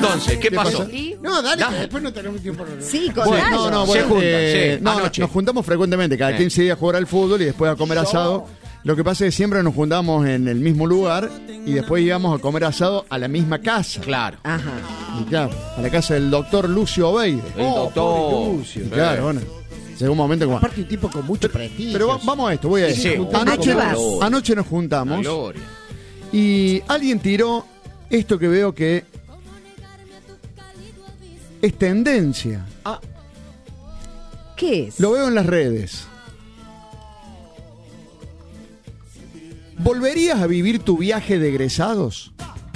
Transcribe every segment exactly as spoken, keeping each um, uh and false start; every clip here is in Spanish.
entonces, ¿qué, ¿qué pasó? ¿Sí? No, dale, dale, que después no tenemos tiempo. Sí, bueno, no, no, bueno, se juntan, eh, sí, no, anoche. nos juntamos frecuentemente, cada eh. quince días a jugar al fútbol y después a comer asado. Lo que pasa es que siempre nos juntamos en el mismo lugar y después íbamos a comer asado a la misma casa. Claro. Ajá. Y claro, a la casa del doctor Lucio Obeide. El doctor. Y claro, bueno. Llegó un momento como... Aparte un tipo con mucho prestigio. Pero va, vamos a esto, voy a decir. Sí, anoche, vas? anoche nos juntamos Gloria. y alguien tiró esto que veo que es tendencia. Ah, ¿Qué es? Lo veo en las redes. ¿Volverías a vivir tu viaje de egresados?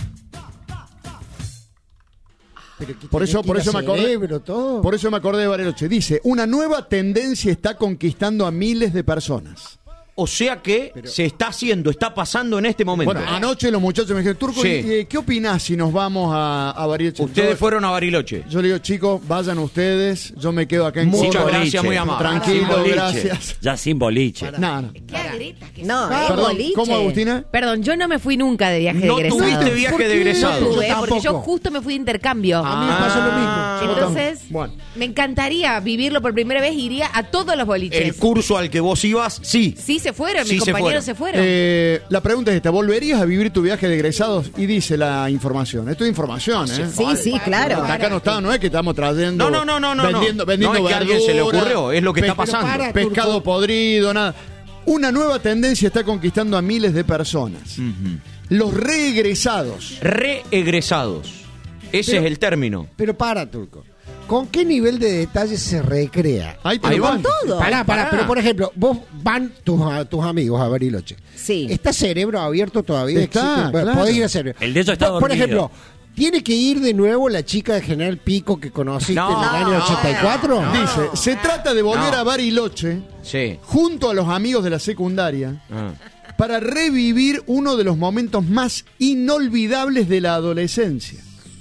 Pero que Por eso, tenés por que ir eso a me acordé. cerebro, todo. Por eso me acordé de Bariloche. Dice, una nueva tendencia está conquistando a miles de personas. o sea que Pero... se está haciendo, está pasando en este momento. Bueno, anoche los muchachos me dijeron, Turco, sí. ¿y, ¿qué opinás si nos vamos a, a Bariloche? Ustedes yo, fueron a Bariloche. Yo le digo, chicos, vayan ustedes, yo me quedo acá en Muchas Córdoba. gracias, muy amable. Tranquilo, gracias. Ya sin boliche. No, no. ¿Qué agretas que no, Ah, es perdón, boliche. ¿cómo, Agustina? Perdón, yo no me fui nunca de viaje No de egresado. tuviste viaje de egresado. No tuve, Yo porque yo tampoco. justo me fui de intercambio. A mí me pasó lo mismo. Ah. Entonces, Bueno. me encantaría vivirlo por primera vez. Iría a todos los boliches. El curso al que vos ibas, sí. Sí se fueron, Sí mis se compañeros fueron. se fueron. Eh, la pregunta es esta, ¿volverías a vivir tu viaje de egresados? Y dice la información, esto es información, ¿eh? Sí, sí, claro. Hasta acá no está, no es que estamos trayendo... No, no, no, no, no. Vendiendo, no. vendiendo No es que a alguien se le ocurrió, es lo que está pasando. para, pescado Turco. podrido, nada. Una nueva tendencia está conquistando a miles de personas. Ujú. Los reegresados. Reegresados. Ese Pero- es el término. Pero para, Turco. ¿Con qué nivel de detalle se recrea? Ahí te Ahí lo va. mando. Todo. Pará, pará, Pará. pero por ejemplo, vos van tus, a- tus amigos a Bariloche. Sí. ¿Está cerebro abierto todavía? Está, Existe- bueno, claro. podés ir a cerebro. El de ellos está por, por dormido. ejemplo, ¿tiene que ir de nuevo la chica de General Pico que conociste No, en el año no, ochenta y cuatro? no. Dice, se trata de volver No. a Bariloche Sí. junto a los amigos de la secundaria Ah. para revivir uno de los momentos más inolvidables de la adolescencia.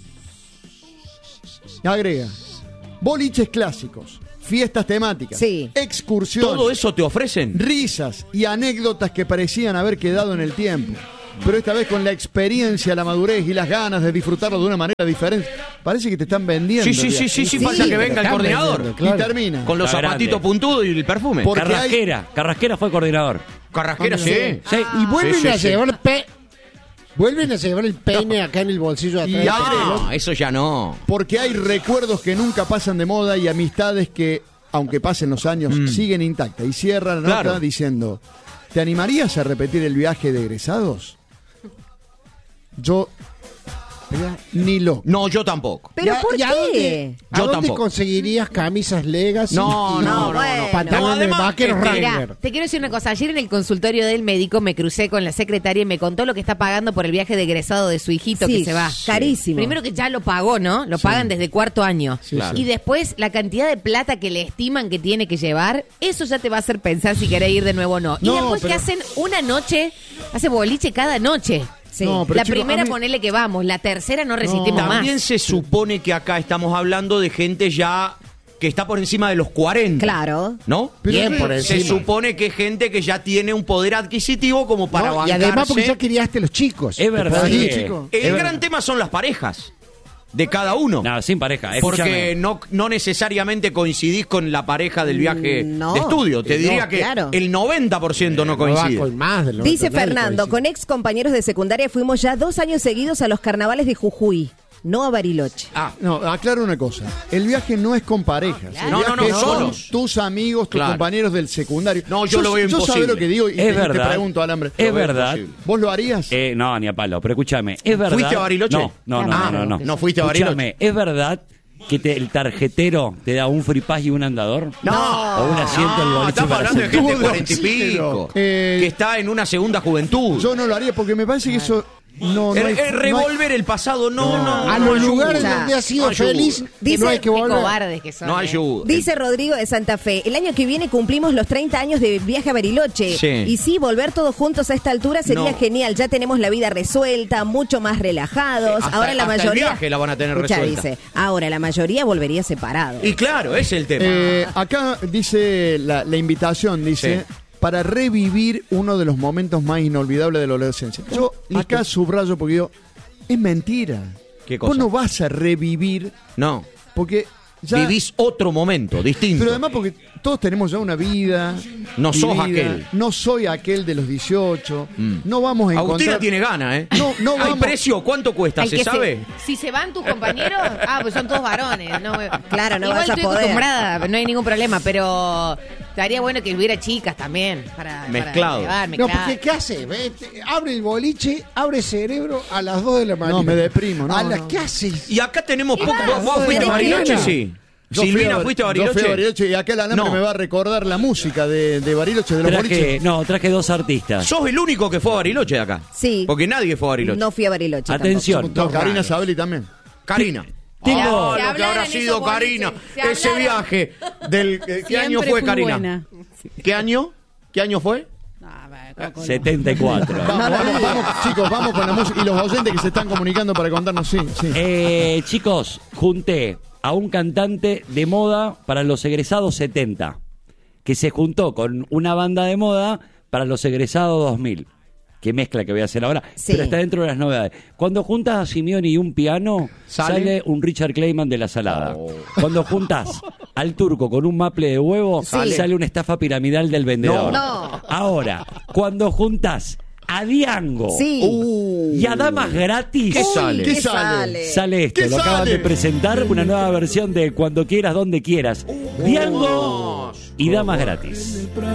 Agrega, boliches clásicos, fiestas temáticas, Sí. excursiones, ¿Todo eso te ofrecen? risas y anécdotas que parecían haber quedado en el tiempo. Pero esta vez con la experiencia, la madurez y las ganas de disfrutarlo de una manera diferente. Parece que te están vendiendo. Sí, sí, el sí, viaje. sí, sí, Sí, falta que pero venga el están coordinador. vendiendo, claro. Y termina. Con los Está zapatitos grande. puntudos y el perfume. Por- Porque Carrasquera. Carrasquera fue coordinador. Carrasquera, sí. Sí. Y vuelven Sí, sí, a sí. llevar pe- vuelven a llevar el peine acá en el bolsillo de atrás. Y No, eso ya no. Porque hay recuerdos que nunca pasan de moda y amistades que, aunque pasen los años, siguen intactas. Y cierra la nota Claro. diciendo, ¿te animarías a repetir el viaje de egresados? Yo, ni lo. No, yo tampoco. ¿Pero ¿Y a- por y a qué? dónde, ¿a Yo dónde tampoco. conseguirías camisas Legacy? No, y no, no, bueno. no. pantalones No, además, de vaqueros este, Mirá, Wrangler? te quiero decir una cosa. Ayer en el consultorio del médico me crucé con la secretaria y me contó lo que está pagando por el viaje de egresado de su hijito Sí, que se va. carísimo. Primero que ya lo pagó, ¿no? Lo pagan desde cuarto año. Claro. Y después la cantidad de plata que le estiman que tiene que llevar, eso ya te va a hacer pensar si querés ir de nuevo o no. Y No, después que pero- hacen una noche, hace boliche cada noche. Sí. No, pero la chicos, primera a mí- ponele que vamos, la tercera no resistimos más. También se supone que acá estamos hablando de gente ya que está por encima de los cuarenta. Claro. ¿No? Pero Bien es- por Se encima. supone que es gente que ya tiene un poder adquisitivo como para No, y bancarse. además porque ya criaste los chicos. Es verdad. Sí, que- chico. El es gran verdad. tema son las parejas de cada uno. No, sin pareja. Porque Escúchame. no, no necesariamente coincidís con la pareja del viaje No. de estudio. Te No, diría que claro. el noventa por ciento no No va coincide. con más de lo Dice total, Fernando, coincide. con ex compañeros de secundaria fuimos ya dos años seguidos a los carnavales de Jujuy, no a Bariloche. Ah, No, aclaro una cosa. El viaje no es con parejas. El No, no, viaje no, es con solos. tus amigos, tus Claro. compañeros del secundario. No, yo lo veo Yo imposible. sabés lo que digo y Es te, te verdad. pregunto, Alambre. Es Lo veo verdad. imposible. ¿Vos lo harías? Eh, no, ni a palo, pero escúchame, es verdad. ¿Fuiste a Bariloche? No, no, no, Ah, no, no, no. ¿no fuiste a Bariloche? Escúchame, es verdad que te- el tarjetero te da un free pass y un andador. No, O un asiento en el no, boliche estamos para hablando de gente de Todo cuarenta y oxígeno. pico, Eh, que está en una segunda juventud. Yo no lo haría porque me parece que eso no, no Eh, hay- eh, no hay- revolver el pasado, no, no. A no los ayuda. lugares ayuda. donde has sido No ayuda. feliz, Dice- no hay que Qué volver. cobardes que son. No eh. ayuda. Dice Rodrigo de Santa Fe, el año que viene cumplimos los treinta años de viaje a Bariloche. Sí. Y sí, volver todos juntos a esta altura sería No. genial. Ya tenemos la vida resuelta, mucho más relajados. Hasta- ahora la hasta el mayoría... viaje la van a tener Escuchá, resuelta. dice, ahora la mayoría volvería separado. Y claro, ese es el tema. Eh, acá dice la, la invitación, dice, Sí. para revivir uno de los momentos más inolvidables de la adolescencia. Yo acá subrayo porque digo, es mentira. ¿Qué cosa? Vos no vas a revivir, No. porque ya... Vivís otro momento, distinto. Pero además porque todos tenemos ya una vida. No sos vivida. aquel. No soy aquel de los dieciocho. Mm. No vamos a encontrar... Agustina tiene ganas, ¿eh? No, no ¿Hay vamos- precio? ¿Cuánto cuesta? Al ¿Se que sabe? si se van tus compañeros, ah, pues son todos varones. No, Claro, no Igual vas a estoy poder. acostumbrada, no hay ningún problema, pero estaría bueno que hubiera chicas también. Para, Mezclado. Para llevar, No, mezclado. porque ¿qué hace? Ve, te- Abre el boliche, abre cerebro a las dos de la mañana. No, me deprimo, no, ¿A las no. qué haces? Y acá tenemos poco. ¿Vos, vos no, fuiste a no, Bariloche? no. Sí. Yo fui Silvina, a- ¿fuiste a Yo fui a Bariloche? Bariloche y aquel alambre No. me va a recordar la música de, de Bariloche, de los Traje, boliches. no, traje dos artistas. Sos el único que fue a Bariloche de acá. Sí. Porque nadie fue a Bariloche. No fui a Bariloche. Atención. No, Karina Sabelli también. Karina. Tengo- Ah, Se lo que hablaron habrá esos sido boliches, Karina. se Ese hablaron. viaje del ¿qué Siempre año fue fui Karina? buena. ¿Qué año? ¿Qué año fue? Ah, va, Coco, no. setenta y cuatro. Vamos, vamos, vamos, chicos, vamos con la música. Y los oyentes que se están comunicando para contarnos, sí, sí. Eh, chicos, junté a un cantante de moda para los egresados setenta, que se juntó con una banda de moda para los egresados dos mil. Qué mezcla que voy a hacer ahora, Sí. pero está dentro de las novedades. Cuando juntas a Simeone y un piano, ¿Sale? sale un Richard Clayman de la salada. Cuando juntas al turco con un maple de huevo, Sí. sale una estafa piramidal del vendedor. No. Ahora, cuando juntas a Diango Sí. Uh, y a Damas Gratis, ¿Qué sale? ¿Qué ¿Qué sale? sale? sale esto, ¿Qué lo acaban sale? de presentar, una nueva versión de Cuando Quieras, Donde Quieras. Diango y Damas Gratis.